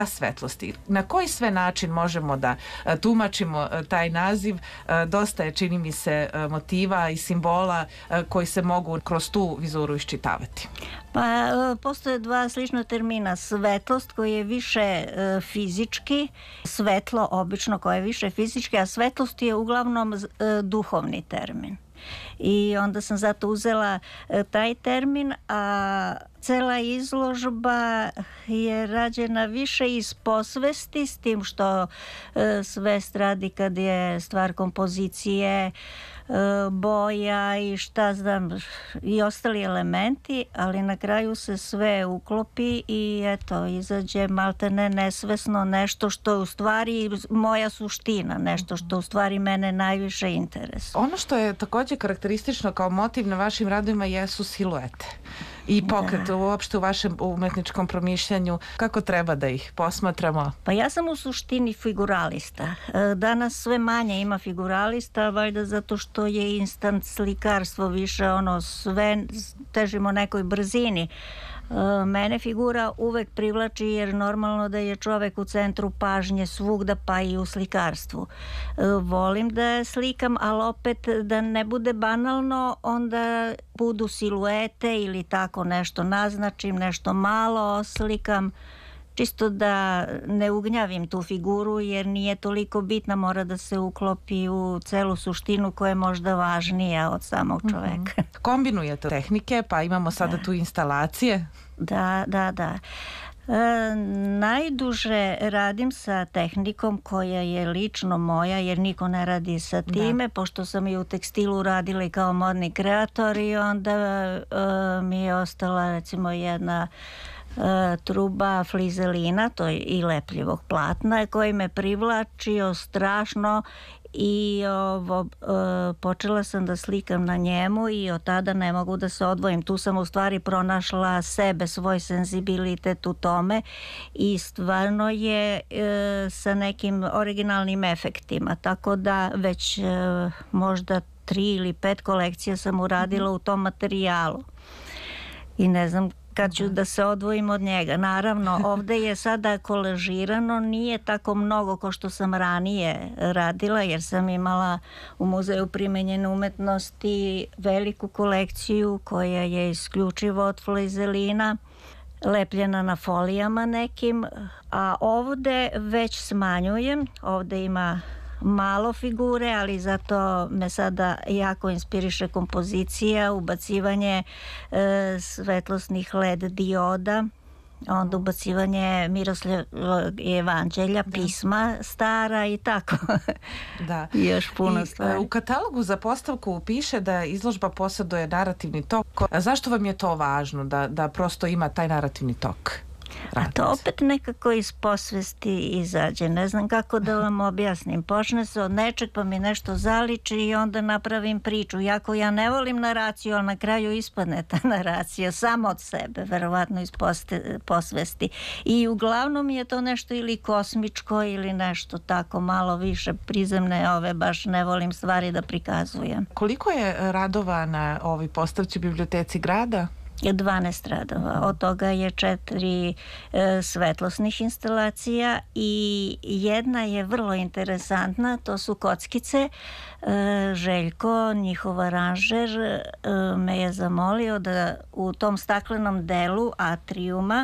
svetlosti. Na koji sve način možemo da tumačimo taj naziv? Dosta je, čini mi se, motiva i simbola koji se mogu kroz tu vizuru iščitavati. Pa postoje dva slična termina. Svetlost koji je više fizički, svetlo obično koje je više fizički, a svetlost je uglavnom duhovni termin. I onda sam zato uzela taj termin, a cela izložba je rađena više iz posvesti, s tim što svest radi kad je stvar kompozicije, boja i šta znam i ostali elementi, ali na kraju se sve uklopi i eto, izađe maltene nesvesno nešto što je u stvari moja suština, nešto što u stvari mene najviše interesuje. Ono što je takođe karakteristično kao motiv na vašim radovima jesu siluete i pokret uopšte u vašem umetničkom promišljanju. Kako treba da ih posmatramo? Pa ja sam u suštini figuralista. Danas sve manje ima figuralista, valjda zato što je instant slikarstvo više sve težimo nekoj brzini. Mene figura uvek privlači jer normalno da je čovek u centru pažnje svugda, pa i u slikarstvu. Volim da slikam, ali opet da ne bude banalno, onda budu siluete ili tako nešto naznačim, nešto malo oslikam, čisto da ne ugnjavim tu figuru jer nije toliko bitna, mora da se uklopi u celu suštinu koja je možda važnija od samog čoveka. Kombinujete tehnike, pa imamo sada tu instalacije. Da. Najduže radim sa tehnikom koja je lično moja, jer niko ne radi sa time, pošto sam i u tekstilu radila i kao modni kreator i onda mi je ostala recimo jedna truba flizelina, to je i lepljivog platna, koji me privlačio strašno i počela sam da slikam na njemu i od tada ne mogu da se odvojim. Tu sam u stvari pronašla sebe, svoj senzibilitet u tome i stvarno je sa nekim originalnim efektima, tako da već možda 3 ili 5 kolekcija sam uradila u tom materijalu i ne znam kad ću da se odvojim od njega. Naravno, ovde je sada kolažirano, nije tako mnogo kao što sam ranije radila, jer sam imala u Muzeju primenjene umetnosti veliku kolekciju koja je isključivo od flizelina, lepljena na folijama nekim, a ovde već smanjujem. Ovde ima malo figure, ali zato me sada jako inspiriše kompozicija, ubacivanje svetlosnih LED dioda, onda ubacivanje Miroslavljevog evanđelja, pisma stara i tako. Da. I još puno stvari. U katalogu za postavku piše da izložba poseduje narativni tok. Zašto vam je to važno, da prosto ima taj narativni tok? A to opet nekako iz posvesti izađe. Ne znam kako da vam objasnim. Počne se od nečeg pa mi nešto zaliči i onda napravim priču. Iako ja ne volim naraciju, ali na kraju ispadne ta naracija samo od sebe, verovatno iz posvesti. I uglavnom je to nešto ili kosmičko ili nešto tako malo više prizemne, baš ne volim stvari da prikazujem. Koliko je radova na ovoj postavci u Biblioteci grada? 12 radova, od toga je 4 svetlosnih instalacija i jedna je vrlo interesantna, to su kockice. Željko, njihov aranžer, me je zamolio da u tom staklenom delu atrijuma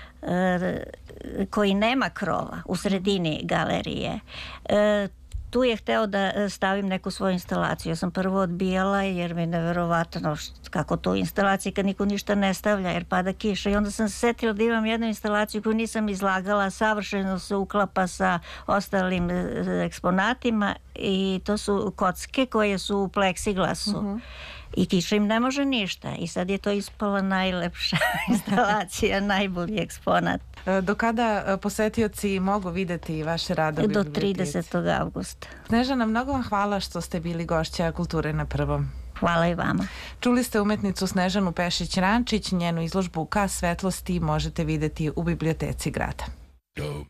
koji nema krova u sredini galerije, tu je hteo da stavim neku svoju instalaciju. Ja sam prvo odbijala jer mi je neverovatno kako to instalacija kad niko ništa ne stavlja jer pada kiša i onda sam se setila da imam jednu instalaciju koju nisam izlagala, savršeno se uklapa sa ostalim eksponatima i to su kocke koje su u pleksiglasu. I kiša im ne može ništa i sad je to ispala najlepša instalacija, najbolji eksponat. Do kada posetioci mogu videti vaše radove u biblioteci? Do 30. avgusta. Snežana, mnogo vam hvala što ste bili gošća Kulture na prvom. Hvala i vama. Čuli ste umetnicu Snežanu Pešić-Rančić, njenu izložbu Ka svetlosti možete videti u Biblioteci grada.